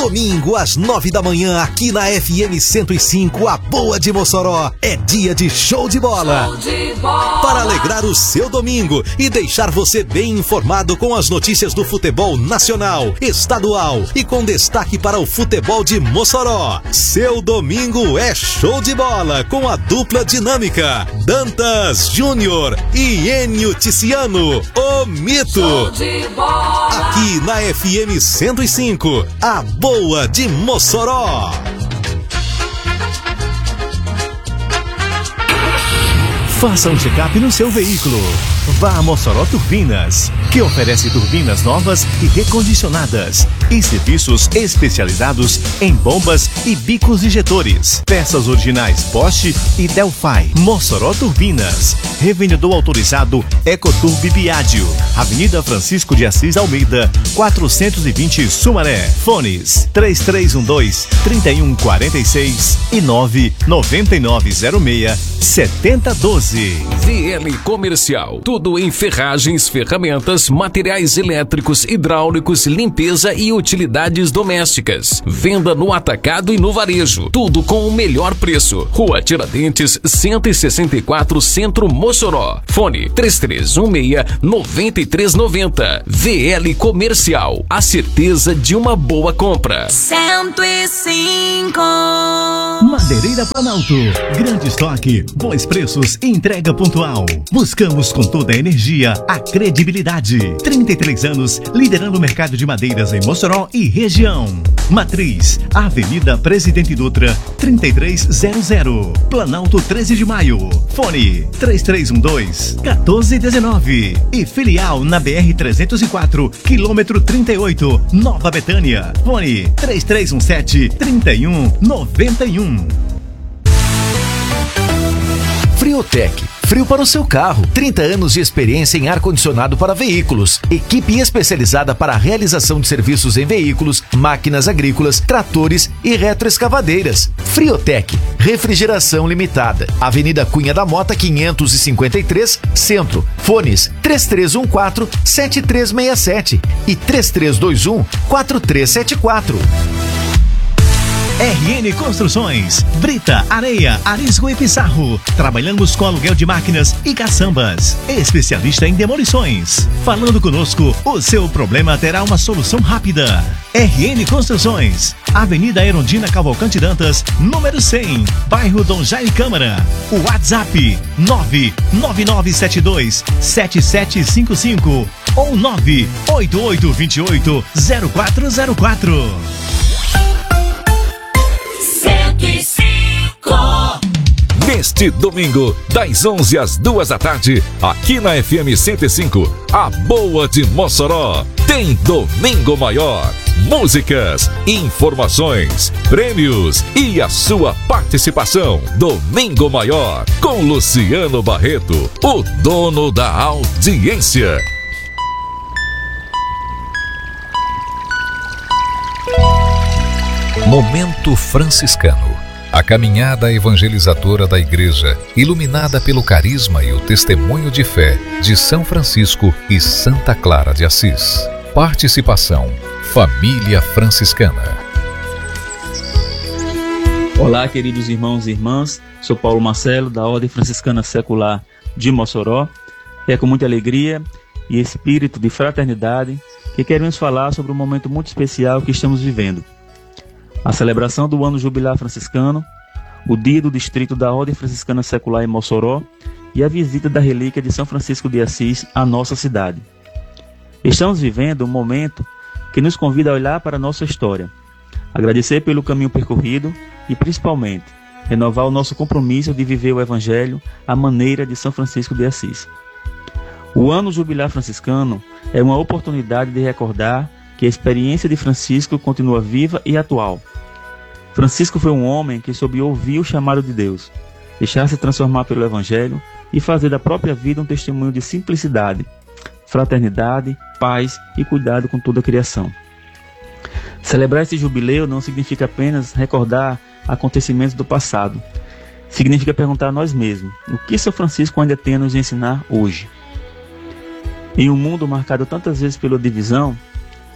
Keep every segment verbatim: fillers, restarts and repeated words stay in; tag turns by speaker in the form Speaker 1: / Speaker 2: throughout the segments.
Speaker 1: Domingo às nove da manhã aqui na F M cento e cinco, a Boa de Mossoró. É dia de show de bola.
Speaker 2: Show de bola.
Speaker 1: Para alegrar o seu domingo e deixar você bem informado com as notícias do futebol nacional, estadual e com destaque para o futebol de Mossoró. Seu domingo é show de bola com a dupla dinâmica Dantas Júnior e Enio Ticiano, o Mito.
Speaker 2: Show de bola.
Speaker 1: Aqui na F M cento e cinco, a Boa de Mossoró.
Speaker 3: Faça um check-up no seu veículo. Vá a Mossoró Turbinas, que oferece turbinas novas e recondicionadas e serviços especializados em bombas e bicos injetores. Peças originais Bosch e Delphi. Mossoró Turbinas. Revendedor autorizado Ecoturb Biádio. Avenida Francisco de Assis Almeida, quatrocentos e vinte Sumaré. Fones três três um dois, três um quatro seis e nove nove nove zero seis, sete zero um dois.
Speaker 4: V L Comercial. Tudo em ferragens, ferramentas, materiais elétricos, hidráulicos, limpeza e utilidades domésticas. Venda no atacado e no varejo. Tudo com o melhor preço. Rua Tiradentes, cento e sessenta e quatro, Centro, Mossoró. Fone três três um seis, nove três nove zero. V L Comercial. A certeza de uma boa compra.
Speaker 2: cento e cinco.
Speaker 3: Madeireira Planalto. Grande estoque, bons preços e entrega pontual. Buscamos com toda a energia a credibilidade. trinta e três anos liderando o mercado de madeiras em Mossoró e região. Matriz, Avenida Presidente Dutra, trinta e três zero zero. Planalto treze de maio. Fone três três um dois, um quatro um nove. E filial na B R trezentos e quatro, quilômetro trinta e oito, Nova Betânia. Fone três três um sete, três um nove um.
Speaker 5: Friotec, frio para o seu carro. trinta anos de experiência em ar-condicionado para veículos. Equipe especializada para a realização de serviços em veículos, máquinas agrícolas, tratores e retroescavadeiras. Friotec, refrigeração limitada. Avenida Cunha da Mota, quinhentos e cinquenta e três, Centro. Fones três três um quatro, sete três seis sete e três três dois um, quatro três sete quatro.
Speaker 3: R N Construções, brita, areia, arisco e pissarro. Trabalhamos com aluguel de máquinas e caçambas. Especialista em demolições. Falando conosco, o seu problema terá uma solução rápida. R N Construções, Avenida Erundina Cavalcante Dantas, número cem, bairro Dom Jaime Câmara. O WhatsApp nove nove nove sete dois, sete sete cinco cinco ou nove oito oito dois oito, zero quatro zero quatro.
Speaker 2: cento e cinco.
Speaker 4: Neste domingo, das onze às duas da tarde, aqui na F M cento e cinco, a Boa de Mossoró tem Domingo Maior. Músicas, informações, prêmios e a sua participação. Domingo Maior, com Luciano Barreto, o dono da audiência.
Speaker 6: Momento Franciscano. A caminhada evangelizadora da Igreja, iluminada pelo carisma e o testemunho de fé de São Francisco e Santa Clara de Assis. Participação: Família Franciscana.
Speaker 7: Olá, queridos irmãos e irmãs. Sou Paulo Marcelo, da Ordem Franciscana Secular de Mossoró. É com muita alegria e espírito de fraternidade que queremos falar sobre um momento muito especial que estamos vivendo. A celebração do ano jubilar franciscano, o dia do distrito da Ordem Franciscana Secular em Mossoró e a visita da relíquia de São Francisco de Assis à nossa cidade. Estamos vivendo um momento que nos convida a olhar para a nossa história, agradecer pelo caminho percorrido e, principalmente, renovar o nosso compromisso de viver o Evangelho à maneira de São Francisco de Assis. O ano jubilar franciscano é uma oportunidade de recordar que a experiência de Francisco continua viva e atual. Francisco foi um homem que soube ouvir o chamado de Deus, deixar-se transformar pelo Evangelho e fazer da própria vida um testemunho de simplicidade, fraternidade, paz e cuidado com toda a criação. Celebrar esse jubileu não significa apenas recordar acontecimentos do passado. Significa perguntar a nós mesmos, o que São Francisco ainda tem a nos ensinar hoje? Em um mundo marcado tantas vezes pela divisão,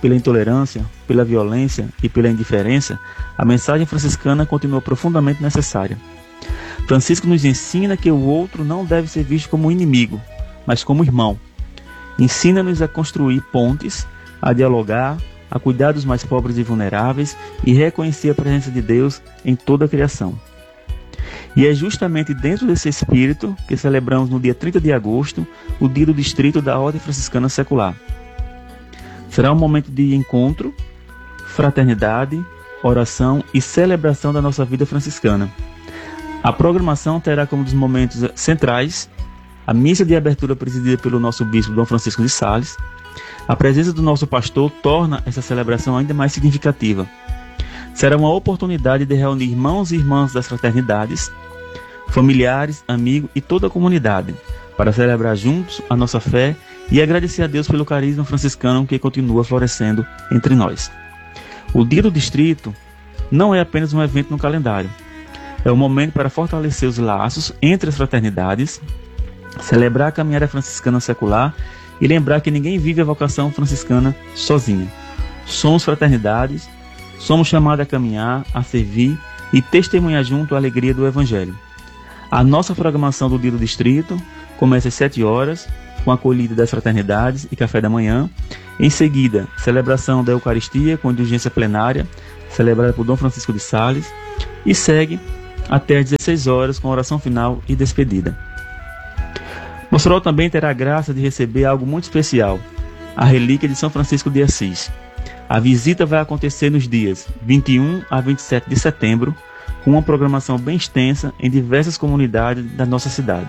Speaker 7: pela intolerância, pela violência e pela indiferença, a mensagem franciscana continua profundamente necessária. Francisco nos ensina que o outro não deve ser visto como inimigo, mas como irmão. Ensina-nos a construir pontes, a dialogar, a cuidar dos mais pobres e vulneráveis e reconhecer a presença de Deus em toda a criação. E é justamente dentro desse espírito que celebramos no dia trinta de agosto o Dia do Distrito da Ordem Franciscana Secular. Será um momento de encontro, fraternidade, oração e celebração da nossa vida franciscana. A programação terá como dos momentos centrais a missa de abertura presidida pelo nosso bispo Dom Francisco de Sales. A presença do nosso pastor torna essa celebração ainda mais significativa. Será uma oportunidade de reunir irmãos e irmãs das fraternidades, familiares, amigos e toda a comunidade, para celebrar juntos a nossa fé e agradecer a Deus pelo carisma franciscano que continua florescendo entre nós. O Dia do Distrito não é apenas um evento no calendário. É um momento para fortalecer os laços entre as fraternidades, celebrar a caminhada franciscana secular e lembrar que ninguém vive a vocação franciscana sozinho. Somos fraternidades, somos chamados a caminhar, a servir e testemunhar junto a alegria do Evangelho. A nossa programação do Dia do Distrito começa às sete horas, com a acolhida das fraternidades e café da manhã. Em seguida, celebração da Eucaristia com indulgência plenária, celebrada por Dom Francisco de Sales, e segue até às dezesseis horas com oração final e despedida. Mossoró também terá a graça de receber algo muito especial, a relíquia de São Francisco de Assis. A visita vai acontecer nos dias vinte e um a vinte e sete de setembro, com uma programação bem extensa em diversas comunidades da nossa cidade.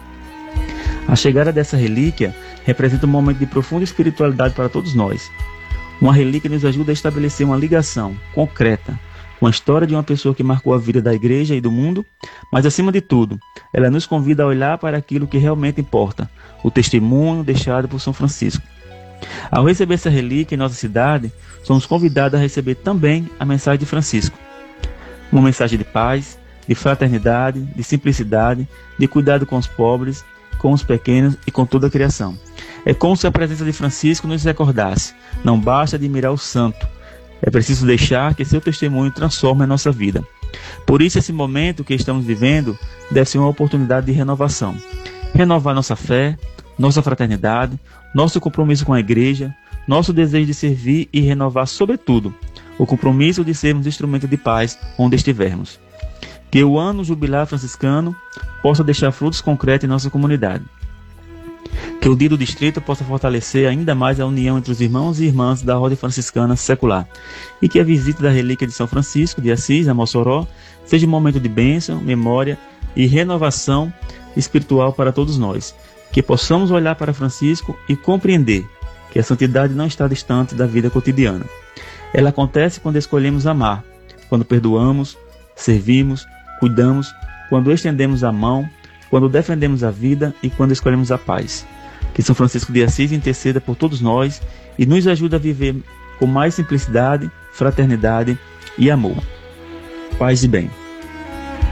Speaker 7: A chegada dessa relíquia representa um momento de profunda espiritualidade para todos nós. Uma relíquia nos ajuda a estabelecer uma ligação concreta com a história de uma pessoa que marcou a vida da igreja e do mundo, mas acima de tudo, ela nos convida a olhar para aquilo que realmente importa, o testemunho deixado por São Francisco. Ao receber essa relíquia em nossa cidade, somos convidados a receber também a mensagem de Francisco. Uma mensagem de paz, de fraternidade, de simplicidade, de cuidado com os pobres, com os pequenos e com toda a criação. É como se a presença de Francisco nos recordasse: não basta admirar o santo, é preciso deixar que seu testemunho transforme a nossa vida. Por isso, esse momento que estamos vivendo deve ser uma oportunidade de renovação. Renovar nossa fé, nossa fraternidade, nosso compromisso com a igreja, nosso desejo de servir e renovar, sobretudo, o compromisso de sermos instrumento de paz onde estivermos. Que o ano jubilar franciscano possa deixar frutos concretos em nossa comunidade. Que o Dia do Distrito possa fortalecer ainda mais a união entre os irmãos e irmãs da Ordem Franciscana Secular. E que a visita da relíquia de São Francisco de Assis a Mossoró seja um momento de bênção, memória e renovação espiritual para todos nós. Que possamos olhar para Francisco e compreender que a santidade não está distante da vida cotidiana. Ela acontece quando escolhemos amar, quando perdoamos, servimos, cuidamos, quando estendemos a mão, quando defendemos a vida e quando escolhemos a paz. Que São Francisco de Assis interceda por todos nós e nos ajude a viver com mais simplicidade, fraternidade e amor. Paz e bem.